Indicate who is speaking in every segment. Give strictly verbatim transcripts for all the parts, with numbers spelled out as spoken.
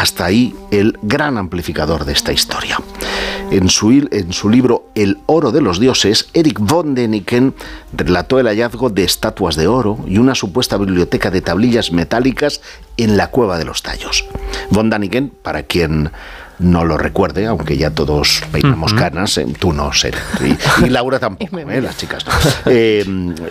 Speaker 1: hasta ahí el gran amplificador de esta historia. En su, en su libro El oro de los dioses, Erich von Däniken relató el hallazgo de estatuas de oro y una supuesta biblioteca de tablillas metálicas en la Cueva de los Tallos. Von Däniken, para quien no lo recuerde, aunque ya todos peinamos uh-huh. canas, eh, tú no, Ser, y, y Laura tampoco, eh, las chicas no. Eh,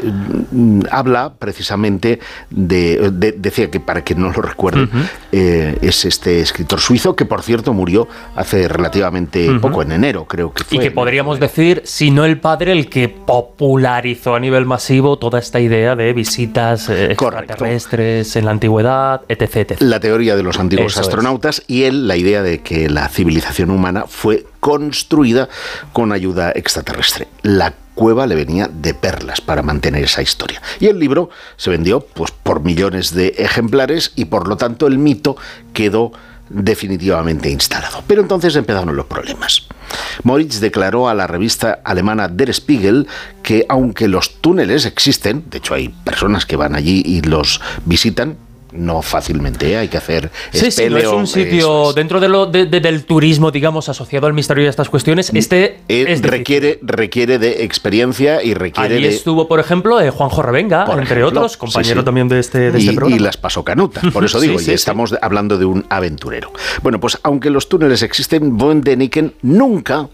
Speaker 1: habla precisamente de, de, decía que para quien no lo recuerde, uh-huh. eh, es este escritor suizo que, por cierto, murió hace relativamente uh-huh. poco, en enero, creo que fue.
Speaker 2: Y que podríamos decir, si no el padre, el que popularizó a nivel masivo toda esta idea de visitas eh, extraterrestres en la antigüedad, etc, etcétera.
Speaker 1: La teoría de los antiguos
Speaker 2: Eso
Speaker 1: astronautas
Speaker 2: es.
Speaker 1: Y él la idea de que la civilización humana fue construida con ayuda extraterrestre. La cueva le venía de perlas para mantener esa historia. Y el libro se vendió pues por millones de ejemplares y por lo tanto el mito quedó definitivamente instalado. Pero entonces empezaron los problemas. Moritz declaró a la revista alemana Der Spiegel que aunque los túneles existen, de hecho hay personas que van allí y los visitan, no fácilmente, ¿eh? Hay que hacer
Speaker 2: sí,
Speaker 1: espeleo.
Speaker 2: Sí, no es un sitio es. dentro de lo, de, de, del turismo, digamos, asociado al misterio de estas cuestiones. Este
Speaker 1: eh,
Speaker 2: es
Speaker 1: requiere, requiere de experiencia y requiere
Speaker 2: Allí
Speaker 1: de...
Speaker 2: estuvo, por ejemplo, eh, Juanjo Revenga, entre
Speaker 1: ejemplo,
Speaker 2: otros, compañero
Speaker 1: sí, sí.
Speaker 2: también de este, de
Speaker 1: y,
Speaker 2: este programa.
Speaker 1: Y las pasó canutas, por eso digo,
Speaker 2: sí, sí,
Speaker 1: y estamos
Speaker 2: sí.
Speaker 1: hablando de un aventurero. Bueno, pues aunque los túneles existen, von Däniken nunca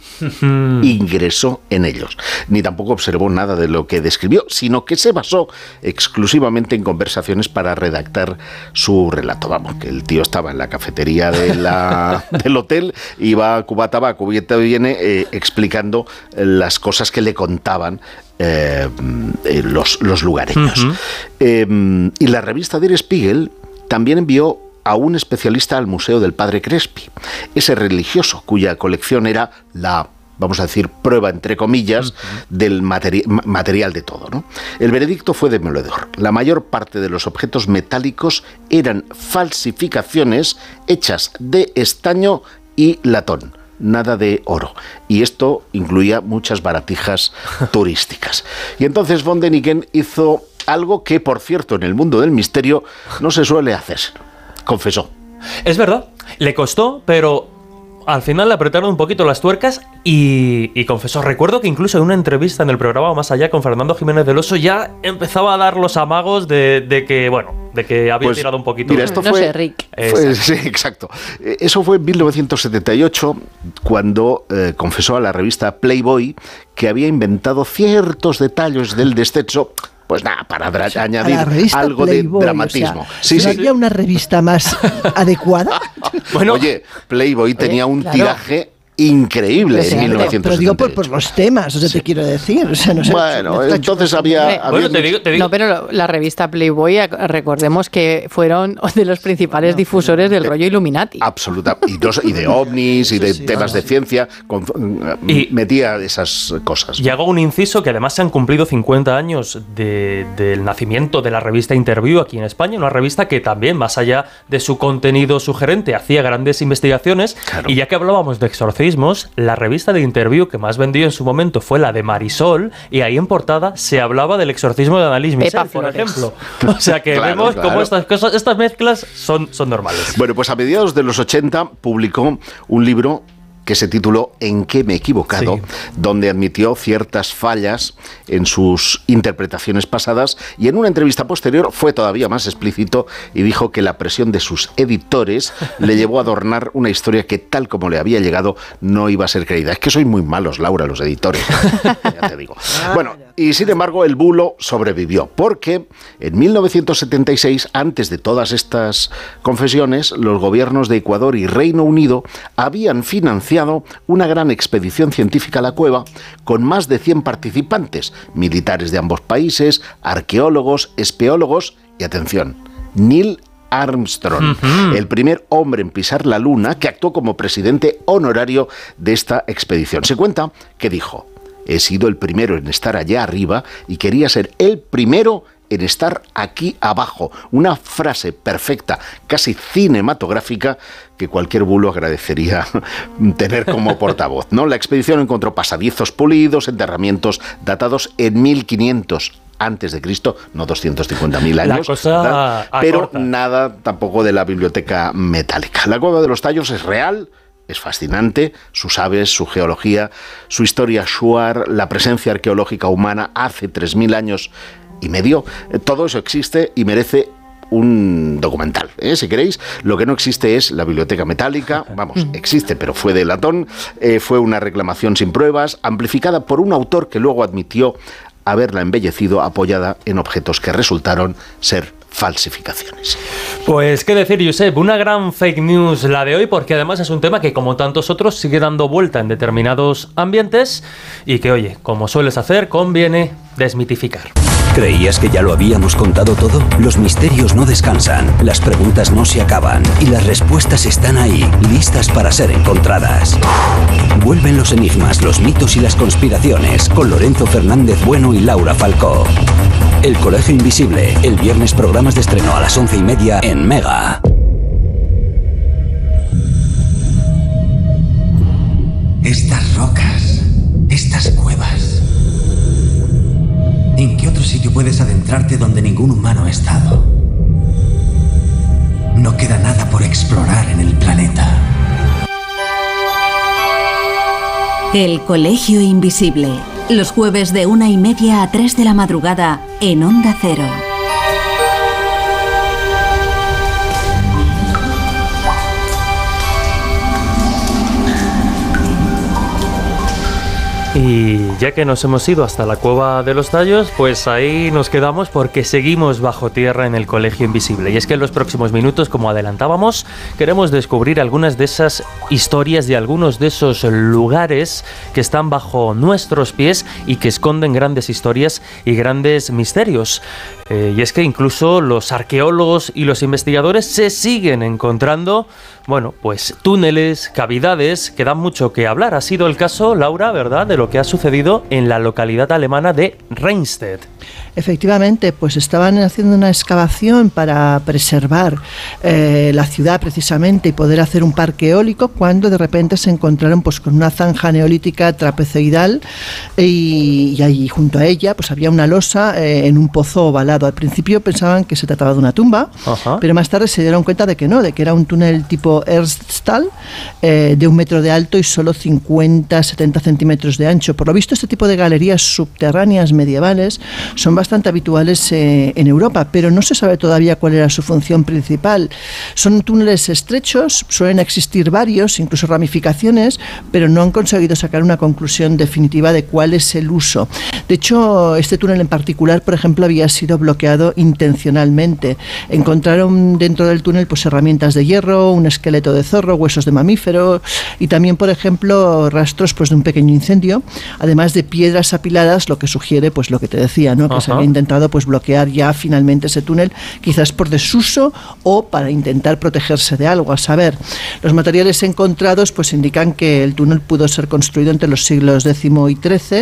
Speaker 1: ingresó en ellos, ni tampoco observó nada de lo que describió, sino que se basó exclusivamente en conversaciones para redactar su relato. Vamos, que el tío estaba en la cafetería de la, del hotel, iba a Cuba Tabaco, cubierta viene eh, explicando las cosas que le contaban eh, eh, los, los lugareños. Uh-huh. Eh, y la revista Der Spiegel también envió a un especialista al Museo del Padre Crespi, ese religioso cuya colección era la, vamos a decir, prueba, entre comillas, uh-huh. del materi- material de todo, ¿no? El veredicto fue demoledor. La mayor parte de los objetos metálicos eran falsificaciones hechas de estaño y latón. Nada de oro. Y esto incluía muchas baratijas turísticas. Y entonces von Däniken hizo algo que, por cierto, en el mundo del misterio no se suele hacer. Confesó.
Speaker 2: Es verdad. Le costó, pero al final le apretaron un poquito las tuercas y, y confesó. Recuerdo que incluso en una entrevista en el programa Más Allá con Fernando Jiménez del Oso ya empezaba a dar los amagos de, de que, bueno, de que había pues, tirado un poquito.
Speaker 1: Mira, esto
Speaker 3: no
Speaker 1: fue,
Speaker 3: sé, Rick.
Speaker 1: Fue, sí, exacto. Eso fue en mil novecientos setenta y ocho cuando eh, confesó a la revista Playboy que había inventado ciertos detalles del descenso. Pues nada, para dra- o sea, añadir algo Playboy, de dramatismo.
Speaker 3: O sea,
Speaker 1: sí,
Speaker 3: ¿no
Speaker 1: sí.
Speaker 3: había una revista más adecuada?
Speaker 1: Bueno, oye, Playboy oye, tenía un claro. tiraje increíble
Speaker 3: o sea,
Speaker 1: en mil novecientos setenta y ocho.
Speaker 3: Pero digo por, por los temas, o sea, sí. te quiero decir. O sea, no sé,
Speaker 1: bueno,
Speaker 3: no
Speaker 1: entonces había... había
Speaker 2: bueno, te digo, te digo.
Speaker 4: No, pero la revista Playboy, recordemos que fueron de los principales no, difusores del de, rollo Illuminati.
Speaker 1: Absoluta. Y, dos, y de ovnis, y de sí, temas sí. de ciencia. Con, y metía esas cosas.
Speaker 2: Y hago un inciso que además se han cumplido cincuenta años de, del nacimiento de la revista Interview aquí en España, una revista que también, más allá de su contenido sugerente, hacía grandes investigaciones. Claro. Y ya que hablábamos de exorcismos, la revista revista de Interview que más vendió en su momento fue la de Marisol, y ahí en portada se hablaba del exorcismo de Annalise Michel, por ejemplo. O sea que claro, vemos claro. cómo estas cosas, estas mezclas son, son normales.
Speaker 1: Bueno, pues a mediados de los ochenta publicó un libro que se tituló ¿En qué me he equivocado?, sí. donde admitió ciertas fallas en sus interpretaciones pasadas, y en una entrevista posterior fue todavía más explícito y dijo que la presión de sus editores le llevó a adornar una historia que, tal como le había llegado, no iba a ser creída. Es que sois muy malos, Laura, los editores, ya te digo. Bueno, y sin embargo el bulo sobrevivió, porque en mil novecientos setenta y seis, antes de todas estas confesiones, los gobiernos de Ecuador y Reino Unido habían financiado una gran expedición científica a la cueva con más de cien participantes, militares de ambos países, arqueólogos, espeólogos y, atención, Neil Armstrong, uh-huh. el primer hombre en pisar la luna, que actuó como presidente honorario de esta expedición. Se cuenta que dijo: he sido el primero en estar allá arriba y quería ser el primero en estar aquí abajo. Una frase perfecta, casi cinematográfica, que cualquier bulo agradecería tener como portavoz, ¿no? La expedición encontró pasadizos pulidos, enterramientos datados en mil quinientos antes de Cristo, no doscientos cincuenta mil años,
Speaker 2: la cosa
Speaker 1: pero
Speaker 2: acorta.
Speaker 1: Nada tampoco de la biblioteca metálica. La Cueva de los Tallos es real, es fascinante, sus aves, su geología, su historia shuar, la presencia arqueológica humana hace tres mil años y medio, todo eso existe y merece un documental, ¿eh? Si queréis. Lo que no existe es la biblioteca metálica, vamos, existe, pero fue de latón, eh, fue una reclamación sin pruebas, amplificada por un autor que luego admitió haberla embellecido apoyada en objetos que resultaron ser falsificaciones.
Speaker 2: Pues qué decir, Josep, una gran fake news la de hoy, porque además es un tema que, como tantos otros, sigue dando vuelta en determinados ambientes y que, oye, como sueles hacer, conviene desmitificar.
Speaker 5: ¿Creías que ya lo habíamos contado todo? Los misterios no descansan, las preguntas no se acaban y las respuestas están ahí, listas para ser encontradas. Vuelven los enigmas, los mitos y las conspiraciones con Lorenzo Fernández Bueno y Laura Falcó. El Colegio Invisible, el viernes programas de estreno a las once y media en Mega.
Speaker 6: Estas rocas, estas cuevas. ¿En qué otro sitio puedes adentrarte donde ningún humano ha estado? No queda nada por explorar en el planeta.
Speaker 7: El Colegio Invisible, los jueves de una y media a tres de la madrugada en Onda Cero.
Speaker 2: Y ya que nos hemos ido hasta la Cueva de los Tallos, pues ahí nos quedamos porque seguimos bajo tierra en el Colegio Invisible. Y es que en los próximos minutos, como adelantábamos, queremos descubrir algunas de esas historias de algunos de esos lugares que están bajo nuestros pies y que esconden grandes historias y grandes misterios. Eh, y es que incluso los arqueólogos y los investigadores se siguen encontrando, bueno, pues túneles, cavidades que dan mucho que hablar. Ha sido el caso, Laura, ¿verdad?, de lo que ha sucedido en la localidad alemana de Reinstedt.
Speaker 3: Efectivamente, pues estaban haciendo una excavación para preservar eh, la ciudad precisamente y poder hacer un parque eólico, cuando de repente se encontraron pues con una zanja neolítica trapezoidal y, y ahí junto a ella pues había una losa eh, en un pozo ovalado. Al principio pensaban que se trataba de una tumba, Ajá. pero más tarde se dieron cuenta de que no, de que era un túnel tipo Erststall eh, de un metro de alto y solo cincuenta a setenta centímetros de ancho. Por lo visto, este tipo de galerías subterráneas medievales son bastante habituales eh, en Europa, pero no se sabe todavía cuál era su función principal. Son túneles estrechos, suelen existir varios, incluso ramificaciones, pero no han conseguido sacar una conclusión definitiva de cuál es el uso. De hecho, este túnel en particular, por ejemplo, había sido bloqueado intencionalmente. Encontraron dentro del túnel pues herramientas de hierro, un esqueleto de zorro, huesos de mamífero y también, por ejemplo, rastros pues de un pequeño incendio, además de piedras apiladas, lo que sugiere pues lo que te decía, ¿no? Que Ajá. se había intentado pues bloquear ya finalmente ese túnel, quizás por desuso o para intentar protegerse de algo. A saber, los materiales encontrados pues indican que el túnel pudo ser construido entre los siglos décimo y trece,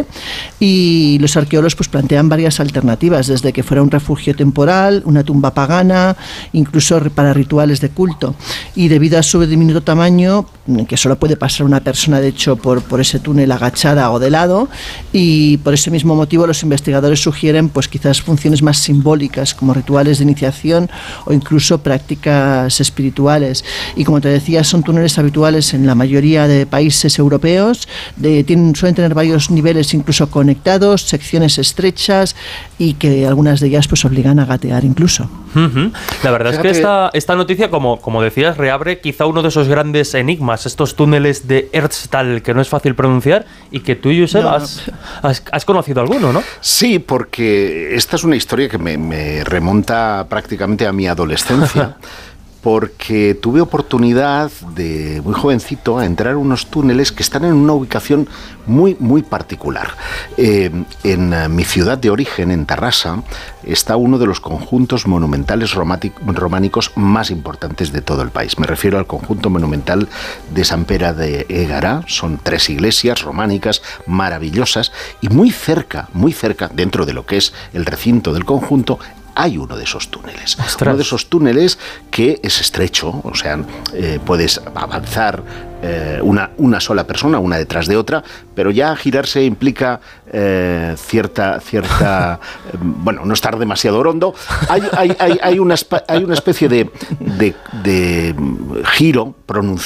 Speaker 3: y los arqueólogos pues plantean varias alternativas, desde que fuera un refugio temporal, una tumba pagana, incluso para rituales de culto. Y debido a su diminuto tamaño, que solo puede pasar una persona de hecho por, por ese túnel agachada o de lado, y por ese mismo motivo los investigadores sugieren pues quizás funciones más simbólicas, como rituales de iniciación o incluso prácticas espirituales. Y como te decía, son túneles habituales en la mayoría de países europeos, de, tienen, suelen tener varios niveles incluso conectados, secciones estrechas, y que algunas de ellas pues obligan a gatear incluso.
Speaker 2: Uh-huh. La verdad
Speaker 1: Fíjate.
Speaker 2: es que esta, esta noticia, como, como decías, reabre quizá uno de esos grandes enigmas, estos túneles de Erststall que no es fácil pronunciar y que tú, Josep, no. has, has, has conocido alguno, ¿no?
Speaker 1: Sí, porque esta es una historia que me, me remonta prácticamente a mi adolescencia. porque tuve oportunidad de muy jovencito a entrar en unos túneles que están en una ubicación muy, muy particular. Eh, en uh, mi ciudad de origen, en Tarrasa, está uno de los conjuntos monumentales románicos más importantes de todo el país. Me refiero al conjunto monumental de Sant Pere de Égará. Son tres iglesias románicas maravillosas y muy cerca, muy cerca, dentro de lo que es el recinto del conjunto, hay uno de esos túneles. ¡Ostras! Uno de esos túneles que es estrecho, o sea, eh, puedes avanzar eh, una, una sola persona, una detrás de otra, pero ya girarse implica eh, cierta, cierta eh, bueno, no estar demasiado hondo. Hay, hay, hay, hay, una, hay una especie de, de, de giro pronunciado